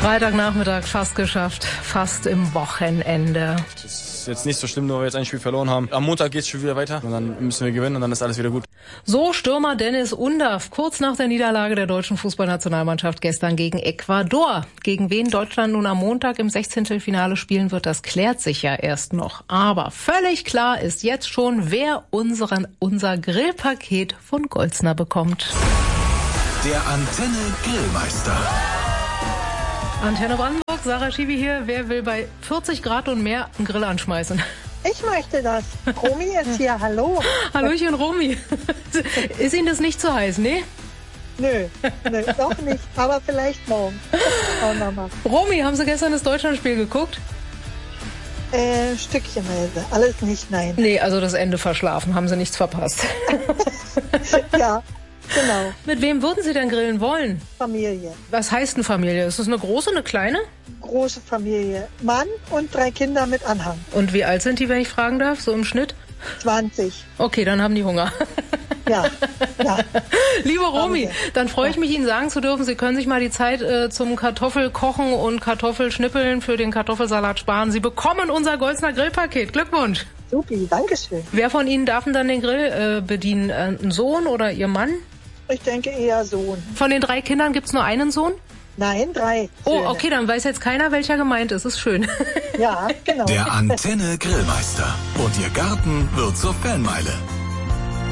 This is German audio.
Freitagnachmittag fast geschafft, fast im Wochenende. Das ist jetzt nicht so schlimm, nur weil wir jetzt ein Spiel verloren haben. Am Montag geht's schon wieder weiter und dann müssen wir gewinnen und dann ist alles wieder gut. So Stürmer Dennis Undaff kurz nach der Niederlage der deutschen Fußballnationalmannschaft gestern gegen Ecuador. Gegen wen Deutschland nun am Montag im 16. Finale spielen wird, das klärt sich ja erst noch. Aber völlig klar ist jetzt schon, wer unser Grillpaket von Golzner bekommt. Der Antenne Grillmeister. Antenne Brandenburg, Sarah Schiwi hier. Wer will bei 40 Grad und mehr einen Grill anschmeißen? Ich möchte das. Romy ist hier, hallo. Hallöchen, Romy. Ist Ihnen das nicht zu heiß, ne? Nö, doch nicht. Aber vielleicht morgen. Schauen wir mal. Romy, haben Sie gestern das Deutschlandspiel geguckt? Stückchenweise. Alles nicht, nein. Nee, also das Ende verschlafen. Haben Sie nichts verpasst. Ja, genau. Mit wem würden Sie denn grillen wollen? Familie. Was heißt eine Familie? Ist das eine große, eine kleine? Große Familie. Mann und 3 Kinder mit Anhang. Und wie alt sind die, wenn ich fragen darf, so im Schnitt? 20. Okay, dann haben die Hunger. Ja. Liebe Romy, dann freue ich mich, Ihnen sagen zu dürfen, Sie können sich mal die Zeit zum Kartoffelkochen und Kartoffelschnippeln für den Kartoffelsalat sparen. Sie bekommen unser Golzner Grillpaket. Glückwunsch. Supi, dankeschön. Wer von Ihnen darf denn dann den Grill bedienen? Ein Sohn oder Ihr Mann? Ich denke eher Sohn. Von den 3 Kindern gibt's nur einen Sohn? Nein, 3. Oh, Söhne. okay, dann weiß jetzt keiner, welcher gemeint ist. Ist schön. Ja, genau. Der Antenne Grillmeister. Und Ihr Garten wird zur Fanmeile.